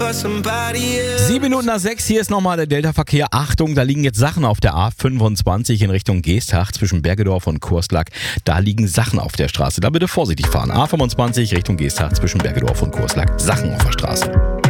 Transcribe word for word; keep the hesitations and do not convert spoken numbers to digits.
Sieben Minuten nach sechs, hier ist nochmal der Delta-Verkehr. Achtung, da liegen jetzt Sachen auf der A fünfundzwanzig in Richtung Geesthacht zwischen Bergedorf und Kurslack. Da liegen Sachen auf der Straße. Da bitte vorsichtig fahren. A fünfundzwanzig Richtung Geesthacht zwischen Bergedorf und Kurslack. Sachen auf der Straße.